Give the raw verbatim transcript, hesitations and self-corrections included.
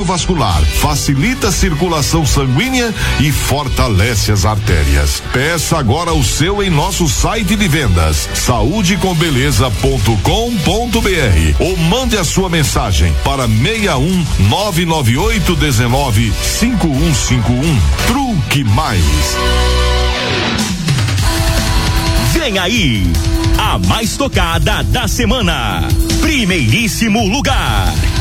cardiovascular, facilita a circulação sanguínea e fortalece as artérias. Peça agora o seu em nosso site de vendas, saúde com beleza ponto com ponto br, ou mande a sua mensagem para seis um nove nove oito um nove cinco um cinco um. Truque Mais. Vem aí, a mais tocada da semana. Primeiríssimo lugar.